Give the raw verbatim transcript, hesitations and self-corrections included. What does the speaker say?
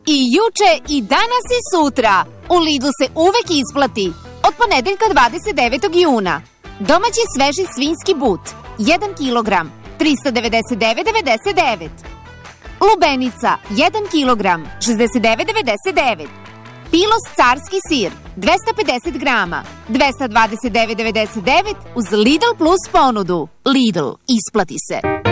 I juče, i danas i sutra. U Lidlu se uvek isplati. Od ponedeljka dvadeset devetog juna. Domaći sveži svinjski but. jedan kilogram. trista devedeset devet zarez devedeset devet. Lubenica. jedan kilogram. šezdeset devet zarez devedeset devet. Pilos carski sir. dvesta pedeset grama. dvesta dvadeset devet zarez devedeset devet uz Lidl Plus ponudu. Lidl. Isplati se.